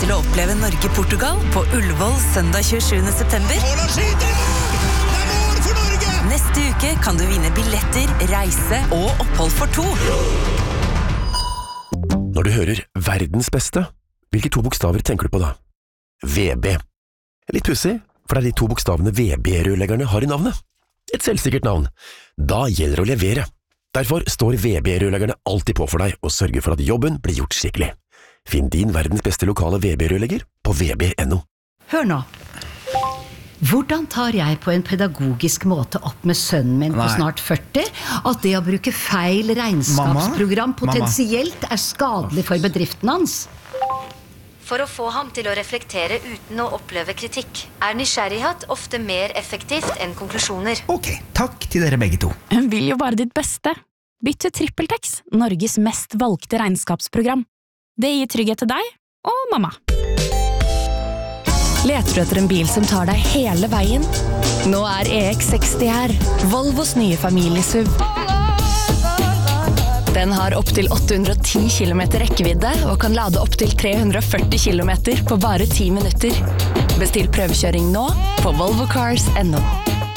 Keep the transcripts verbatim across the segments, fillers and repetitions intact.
til å oppleve Norge-Portugal på Ullevål søndag tjuesjuende september. Neste uke kan du vinne billetter, reise og opphold for to. Når du hører verdens beste, hvilke to bokstaver tenker du på da? V B. Litt pussig, for det er de to bokstavene V B-rørleggerne har i navnet. Et selvsikkert navn. Da gjelder det å levere. Derfor står V B-rørleggerne alltid på for deg og sørger for at jobben blir gjort skikkelig. Finn din verdens beste lokale V B-rørlegger på v b punktum no. Hør nå. Hvordan tar jeg på en pedagogisk måte opp med sønnen min på snart førti at det å bruke feil regnskapsprogram potensielt er skadelig for bedriften hans? For å få ham til å reflektere uten å oppleve kritikk, er nysgjerrighet ofte mer effektivt enn konklusjoner. Ok, takk til dere begge to. Hun vil jo bare ditt beste. Bytt til TrippelTex, Norges mest valgte regnskapsprogram. Det gir trygghet til deg og mamma. Leter du etter en bil som tar deg hele veien? Nå er E X seksti her, Volvos nye familiesuv. Den har opp til åtte hundre og ti kilometer rekkevidde og kan lade opp til tre hundre og førti kilometer på bare ti minutter. Bestill prøvekjøring nå på volvo cars punktum no.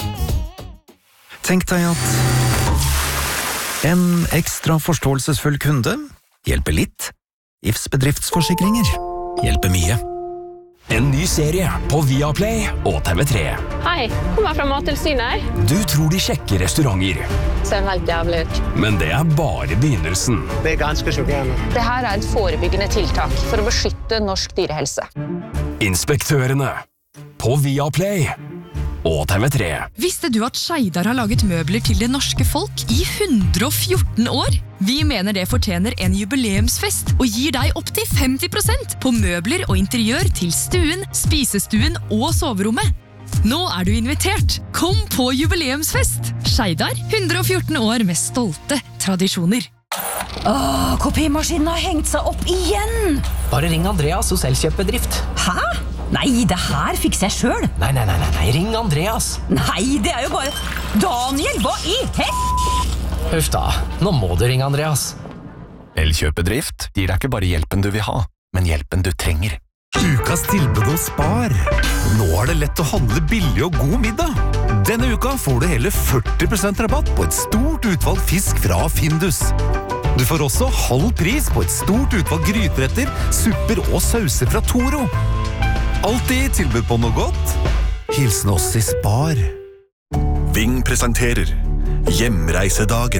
Tenk deg at en ekstra forståelsesfull kunde hjelper litt. I F S bedriftsforsikringer hjelper mye. En ny serie på Viaplay og T V tre. Hei, kommer fra Mattilsynet. Du tror de sjekker restauranter. Ser helt jævlig ut. Men det er bare begynnelsen. Det er ganske sjokkerende. Det her er et forebyggende tiltak for å beskytte norsk dyrehelse. Inspektørene på Viaplay og T V tre. Visste du at Skeidar har laget møbler til det norske folk i hundre og fjorten år? Vi mener det fortjener en jubileumsfest og gir deg opp til femti prosent på møbler og interiør til stuen, spisestuen og soverommet. Nå er du invitert. Kom på jubileumsfest. Skeidar, hundre og fjorten år med stolte tradisjoner. Åh, kopimaskinen har hengt seg opp igjen! Bare ring Andreas hos Elkjøp-bedrift. Hæ? Nei, det her fikser jeg selv. Nei, nei, nei, nei, ring Andreas. Nei, det er jo bare... Daniel, hva i hel... Huff da, nå må du ringe Andreas. Elkjøp-bedrift gir deg ikke bare hjelpen du vil ha, men hjelpen du trenger. Ukas tilbud hos Spar. Nå er det lett å handle billig og god middag. Denne uka får du hele førti prosent rabatt på et stort utvalg fisk fra Findus. Du får også halv pris på et stort utvalg gryteretter, supper og sauser fra Toro. Alltid tilbud på noe godt. Hilsen oss i Spar. Ving presenterer Hjemreisedagen.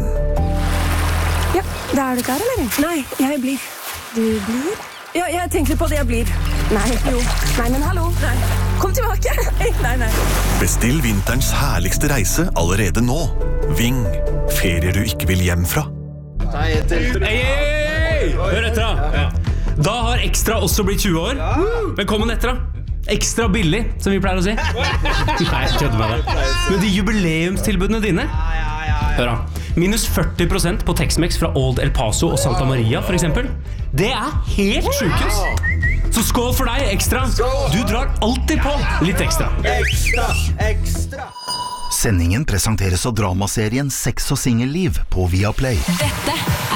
Ja, da er du klar, eller? Nei, jeg blir. Du blir? Ja, jeg tenker på det jeg blir. Nei, jo. Nei, men hallo. Nei. Kom tilbake. Nei, nei. Bestill vinterens herligste reise allerede nå. Ving. Ferier du ikke vil hjem fra. Hei, hei, hei! Hør etter da. Da har Ekstra også blitt tjue år. Velkommen etter da. Ekstra billig, som vi pleier å si. Nei, jeg kødder med det. Men de jubileumstilbudene dine, hør da, minus førti prosent på Tex-Mex fra Old El Paso og Santa Maria, for eksempel. Det er helt sjukes. Så skål for deg, Ekstra. Du drar alltid på litt ekstra. Ekstra, ekstra. Sendingen presenteres av dramaserien Sex og singelliv på Viaplay. Dette er